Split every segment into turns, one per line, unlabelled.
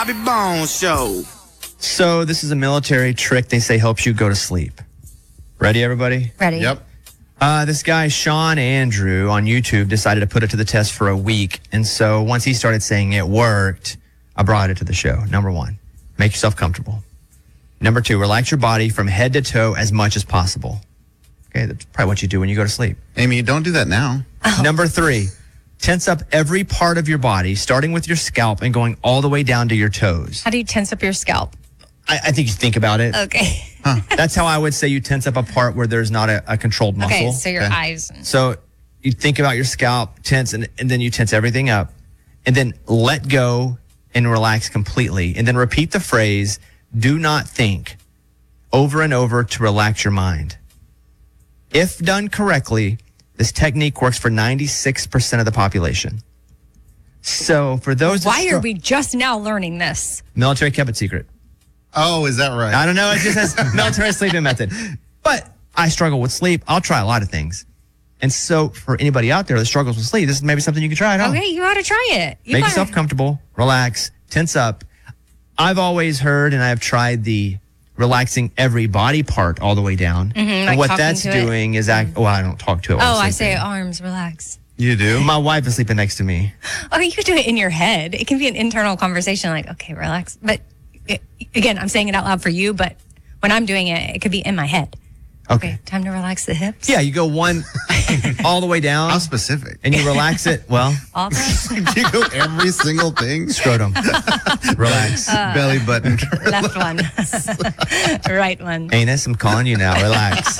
Bobby Bones Show.
So this is a military trick they say helps you go to sleep. Ready, everybody?
Ready.
Yep.
This guy, Sean Andrew, on YouTube decided to put it to the test for a week. And so once he started saying it worked, I brought it to the show. Number 1, make yourself comfortable. Number 2, relax your body from head to toe as much as possible. Okay, that's probably what you do when you go to sleep.
Amy, don't do that now.
Number 3, tense up every part of your body, starting with your scalp and going all the way down to your toes.
How do you tense up your scalp?
I think you think about it.
Okay.
That's how I would say you tense up a part where there's not a controlled muscle.
Okay, so your eyes.
So you think about your scalp, tense, and then you tense everything up, and then let go and relax completely. And then repeat the phrase, do not think, over and over to relax your mind. If done correctly, this technique works for 96% of the population. So for those
Why are we just now learning this?
military kept it secret.
Oh, is that right?
I don't know. It just says military sleeping method. But I struggle with sleep. I'll try a lot of things. And so for anybody out there that struggles with sleep, this is maybe something you can try at home.
Okay, you ought to try it.
Make yourself comfortable, relax, tense up. I've always heard and I've tried the relaxing every body part all the way down. And
like
what
talking
that's
to it?
doing is I don't talk to it while
Oh,
I'm
I say
sleeping.
arms, relax.
You do?
My wife is sleeping next to me.
Oh, you could do it in your head. It can be an internal conversation like, okay, relax. But again, I'm saying it out loud for you, but when I'm doing it, it could be in my head.
Okay.
Time to relax the hips.
Yeah, you go one all the way down.
How specific?
And you relax it. Well,
All that.
You go every single thing?
scrotum. Relax.
Belly button.
Left one. Right one.
Anus, I'm calling you now. Relax.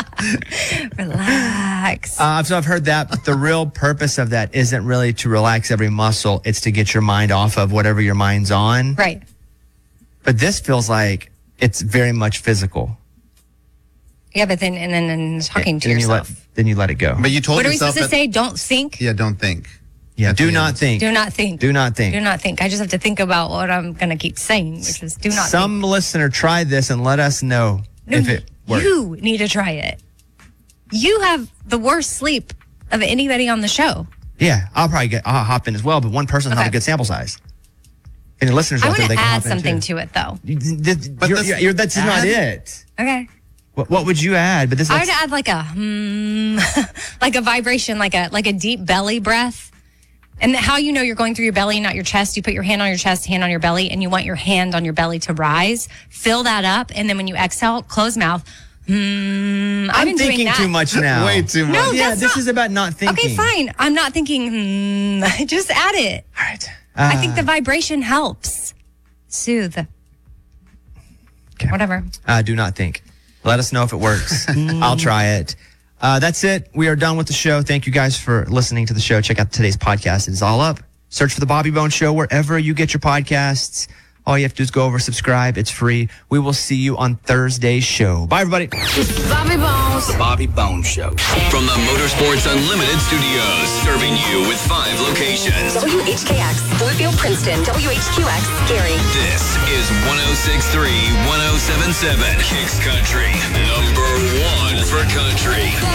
Relax.
So I've heard that, but the real purpose of that isn't really to relax every muscle. It's to get your mind off of whatever your mind's on.
Right.
But this feels like it's very much physical.
Yeah, but then talking to
And
yourself.
then you let it go.
But you told
What are we
yourself
supposed to say? Don't think.
Yeah, don't think.
Yeah,
At
do
the
not
end.
think.
Do not think.
Do not think.
Do not think. I just have to think about what I'm going to keep saying, which is do not
Some listener try this and let us know
think.
if it works.
You need to try it. You have the worst sleep of anybody on the show.
Yeah, I'll hop in as well, but one person's not
Okay.
a good sample size. And the listeners
I
out
want
there,
to
they can
add
hop in
something
too.
to it, though.
But
That's not it.
Okay.
What would you add? But this
I would add like a like a vibration, like a deep belly breath. And how you know you're going through your belly, not your chest. You put your hand on your chest, hand on your belly, and you want your hand on your belly to rise. Fill that up, and then when you exhale, close mouth. I've been
I'm
doing
thinking
that.
too much now.
Way too much.
No,
Yeah,
that's
this
not-
is about not thinking.
Okay, fine. I'm not thinking. Just add it.
All right.
I think the vibration helps soothe.
Okay.
Whatever.
Do not think. Let us know if it works. I'll try it. That's it. We are done with the show. Thank you guys for listening to the show. Check out today's podcast. It is all up. Search for The Bobby Bones Show wherever you get your podcasts. All you have to do is go over, subscribe. It's free. We will see you on Thursday's show. Bye, everybody.
Bobby Bones.
The Bobby Bones Show.
From the Motorsports Unlimited Studios, serving you with 5 locations.
WHKX, Bluefield, Princeton, WHQX, Gary.
This is 106.3, 107.7, Kicks Country, #1 for country.